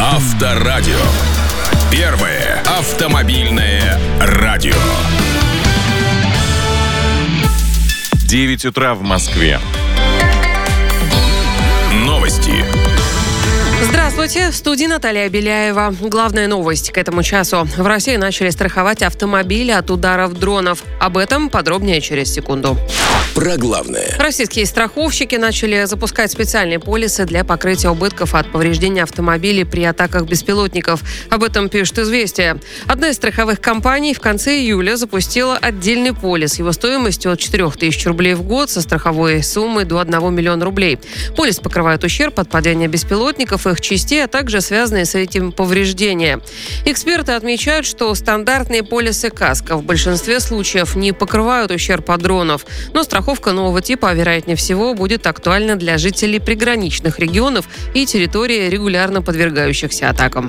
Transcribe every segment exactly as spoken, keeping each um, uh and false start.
Авторадио. Первое автомобильное радио. девять утра в Москве. Новости. Здравствуйте, в студии Наталья Беляева. Главная новость к этому часу. В России начали страховать автомобили от ударов дронов. Об этом подробнее через секунду. Про главное. Российские страховщики начали запускать специальные полисы для покрытия убытков от повреждения автомобилей при атаках беспилотников. Об этом пишет «Известия». Одна из страховых компаний в конце июля запустила отдельный полис. Его стоимостью от четырех тысяч рублей в год со страховой суммой до одного миллиона рублей. Полис покрывает ущерб от падения беспилотников, их частей, а также связанные с этим повреждения. Эксперты отмечают, что стандартные полисы КАСКО в большинстве случаев не покрывают ущерб от дронов, но страховка нового типа, вероятнее всего, будет актуальна для жителей приграничных регионов и территорий, регулярно подвергающихся атакам.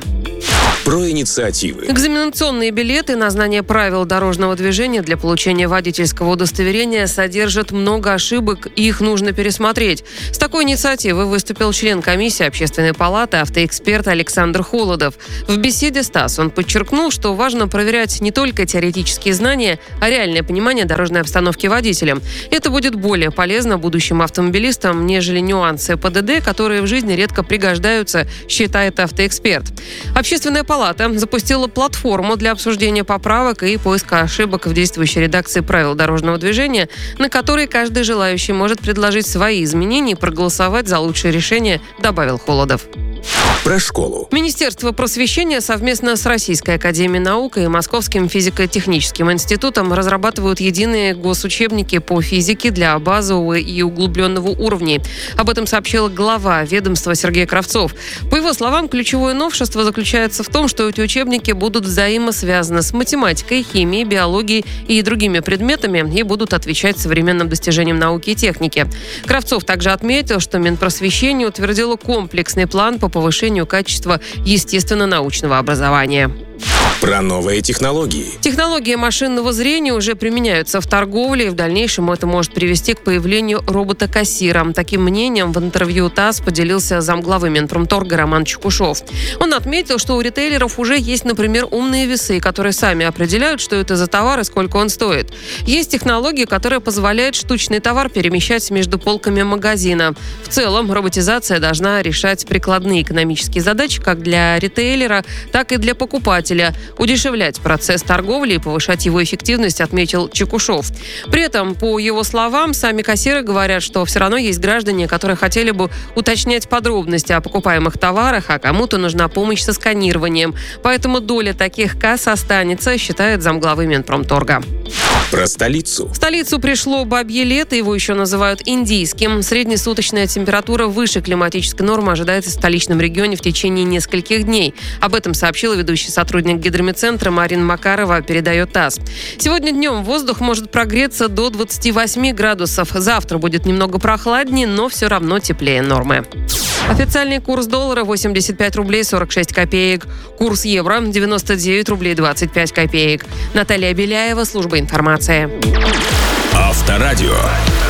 Про инициативы. Экзаменационные билеты на знание правил дорожного движения для получения водительского удостоверения содержат много ошибок, и их нужно пересмотреть. С такой инициативой выступил член комиссии Общественной палаты, автоэксперт Александр Холодов. В беседе с ТАСС он подчеркнул, что важно проверять не только теоретические знания, а реальное понимание дорожной обстановки водителя. Это будет более полезно будущим автомобилистам, нежели нюансы ПДД, которые в жизни редко пригождаются, считает автоэксперт. Общественная палата запустила платформу для обсуждения поправок и поиска ошибок в действующей редакции правил дорожного движения, на которой каждый желающий может предложить свои изменения и проголосовать за лучшее решение, добавил Холодов. Про школу. Министерство просвещения совместно с Российской академией наук и Московским физико-техническим институтом разрабатывают единые госучебники по физике для базового и углубленного уровней. Об этом сообщил глава ведомства Сергей Кравцов. По его словам, ключевое новшество заключается в том, что эти учебники будут взаимосвязаны с математикой, химией, биологией и другими предметами и будут отвечать современным достижениям науки и техники. Кравцов также отметил, что Минпросвещение утвердило комплексный план по повышению качества естественно-научного образования. Про новые технологии. Технологии машинного зрения уже применяются в торговле, и в дальнейшем это может привести к появлению робота-кассира. Таким мнением в интервью ТАСС поделился замглавы Минпромторга Роман Чекушев. Он отметил, что у ритейлеров уже есть, например, умные весы, которые сами определяют, что это за товар и сколько он стоит. Есть технологии, которые позволяют штучный товар перемещать между полками магазина. В целом, роботизация должна решать прикладные экономические задачи как для ритейлера, так и для покупателя. Удешевлять процесс торговли и повышать его эффективность, отметил Чекушев. При этом, по его словам, сами кассиры говорят, что все равно есть граждане, которые хотели бы уточнять подробности о покупаемых товарах, а кому-то нужна помощь со сканированием. Поэтому доля таких касс останется, считает замглавы Минпромторга. Про столицу. В столицу пришло бабье лето, его еще называют индийским. Среднесуточная температура выше климатической нормы ожидается в столичном регионе в течение нескольких дней. Об этом сообщила ведущий сотрудник гидрометцентра Марина Макарова, передает ТАСС. Сегодня днем воздух может прогреться до двадцати восьми градусов. Завтра будет немного прохладнее, но все равно теплее нормы. Официальный курс доллара восемьдесят пять рублей сорок шесть копеек. Курс евро девяносто девять рублей двадцать пять копеек. Наталья Беляева, служба информации. Авторадио.